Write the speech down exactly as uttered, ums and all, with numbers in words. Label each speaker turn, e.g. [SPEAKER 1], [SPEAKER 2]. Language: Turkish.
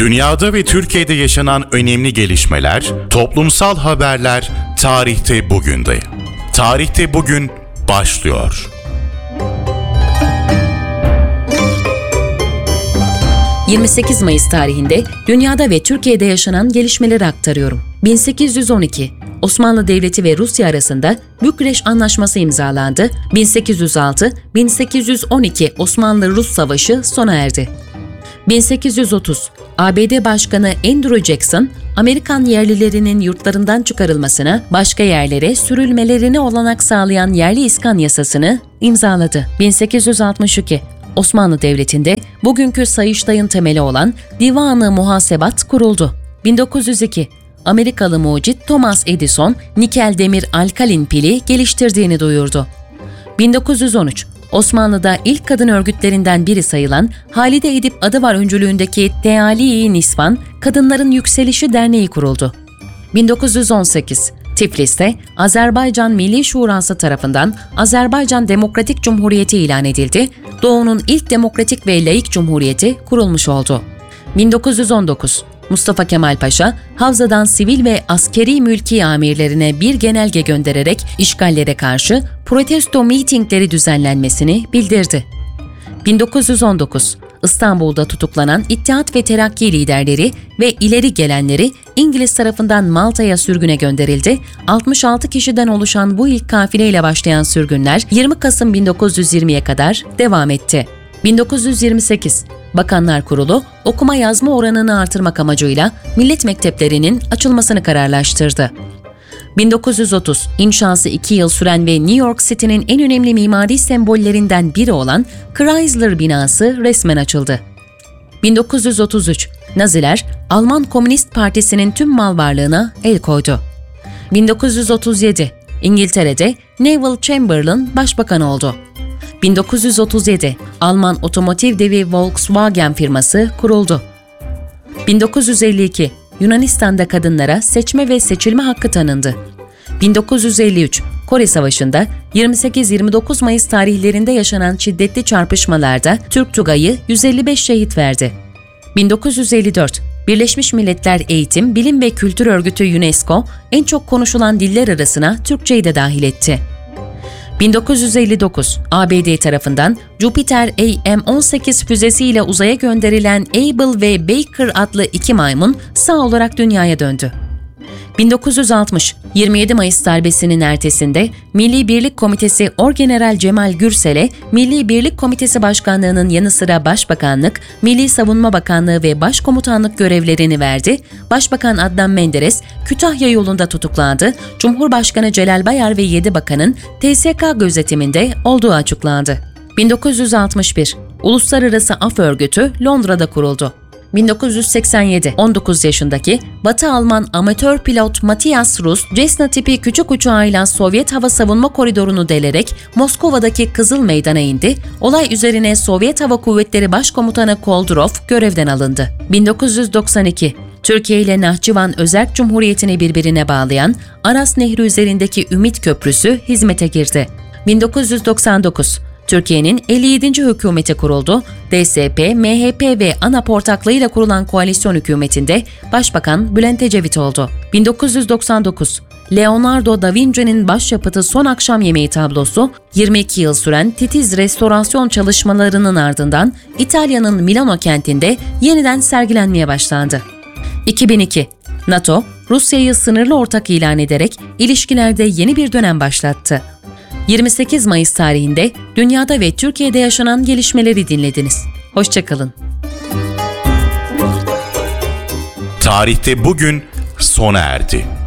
[SPEAKER 1] Dünyada ve Türkiye'de yaşanan önemli gelişmeler, toplumsal haberler tarihte bugünde. Tarihte bugün başlıyor.
[SPEAKER 2] yirmi sekiz Mayıs tarihinde dünyada ve Türkiye'de yaşanan gelişmeleri aktarıyorum. bin sekiz yüz on iki Osmanlı Devleti ve Rusya arasında Bükreş Anlaşması imzalandı. bin sekiz yüz altı - bin sekiz yüz on iki Osmanlı-Rus Savaşı sona erdi. bin sekiz yüz otuz A B D Başkanı Andrew Jackson, Amerikan yerlilerinin yurtlarından çıkarılmasına, başka yerlere sürülmelerine olanak sağlayan yerli iskan yasasını imzaladı. bin sekiz yüz altmış iki Osmanlı Devleti'nde bugünkü Sayıştay'ın temeli olan Divan-ı Muhasebat kuruldu. bin dokuz yüz iki Amerikalı mucit Thomas Edison, nikel demir alkalin pili geliştirdiğini duyurdu. bin dokuz yüz on üç Osmanlı'da ilk kadın örgütlerinden biri sayılan Halide Edip Adıvar öncülüğündeki Teali-i Nisvan, Kadınların Yükselişi Derneği kuruldu. bin dokuz yüz on sekiz Tiflis'te Azerbaycan Milli Şurası tarafından Azerbaycan Demokratik Cumhuriyeti ilan edildi. Doğu'nun ilk demokratik ve laik cumhuriyeti kurulmuş oldu. bin dokuz yüz on dokuz Mustafa Kemal Paşa, Havza'dan sivil ve askeri mülki amirlerine bir genelge göndererek işgallere karşı protesto mitingleri düzenlenmesini bildirdi. bin dokuz yüz on dokuz İstanbul'da tutuklanan İttihat ve Terakki liderleri ve ileri gelenleri İngiliz tarafından Malta'ya sürgüne gönderildi. altmış altı kişiden oluşan bu ilk kafileyle başlayan sürgünler yirmi Kasım bin dokuz yüz yirmiye kadar devam etti. bin dokuz yüz yirmi sekiz Bakanlar Kurulu, okuma yazma oranını artırmak amacıyla millet mekteplerinin açılmasını kararlaştırdı. bin dokuz yüz otuz inşası iki yıl süren ve New York City'nin en önemli mimari sembollerinden biri olan Chrysler binası resmen açıldı. bin dokuz yüz otuz üç Naziler, Alman Komünist Partisi'nin tüm mal varlığına el koydu. bin dokuz yüz otuz yedi İngiltere'de Neville Chamberlain başbakan oldu. bin dokuz yüz otuz yedi Alman otomotiv devi Volkswagen firması kuruldu. bin dokuz yüz elli iki Yunanistan'da kadınlara seçme ve seçilme hakkı tanındı. bin dokuz yüz elli üç Kore Savaşı'nda yirmi sekiz yirmi dokuz Mayıs tarihlerinde yaşanan şiddetli çarpışmalarda Türk Tugayı yüz elli beş şehit verdi. bin dokuz yüz elli dört Birleşmiş Milletler Eğitim, Bilim ve Kültür Örgütü UNESCO en çok konuşulan diller arasına Türkçeyi de dahil etti. bin dokuz yüz elli dokuz A B D tarafından Jupiter A M on sekiz füzesiyle uzaya gönderilen Able ve Baker adlı iki maymun sağ olarak dünyaya döndü. bin dokuz yüz altmış yirmi yedi Mayıs darbesinin ertesinde Milli Birlik Komitesi Orgeneral Cemal Gürsel'e Milli Birlik Komitesi Başkanlığı'nın yanı sıra Başbakanlık, Milli Savunma Bakanlığı ve Başkomutanlık görevlerini verdi. Başbakan Adnan Menderes Kütahya yolunda tutuklandı. Cumhurbaşkanı Celal Bayar ve yedi bakanın T S K gözetiminde olduğu açıklandı. bin dokuz yüz altmış bir Uluslararası Af Örgütü Londra'da kuruldu. bin dokuz yüz seksen yedi on dokuz yaşındaki Batı Alman amatör pilot Matthias Rus, Cessna tipi küçük uçağıyla Sovyet hava savunma koridorunu delerek Moskova'daki Kızıl Meydan'a indi. Olay üzerine Sovyet Hava Kuvvetleri Başkomutanı Koldurov görevden alındı. bin dokuz yüz doksan iki Türkiye ile Nahçıvan Özerk Cumhuriyeti'ni birbirine bağlayan Aras Nehri üzerindeki Ümit Köprüsü hizmete girdi. bin dokuz yüz doksan dokuz Türkiye'nin elli yedinci hükümeti kuruldu. D S P, M H P ve ANAP ortaklığıyla kurulan koalisyon hükümetinde Başbakan Bülent Ecevit oldu. bin dokuz yüz doksan dokuz Leonardo da Vinci'nin başyapıtı Son Akşam Yemeği tablosu, yirmi iki yıl süren titiz restorasyon çalışmalarının ardından İtalya'nın Milano kentinde yeniden sergilenmeye başlandı. iki bin iki NATO, Rusya'yı sınırlı ortak ilan ederek ilişkilerde yeni bir dönem başlattı. yirmi sekiz Mayıs tarihinde dünyada ve Türkiye'de yaşanan gelişmeleri dinlediniz. Hoşça kalın.
[SPEAKER 1] Tarihte bugün sona erdi.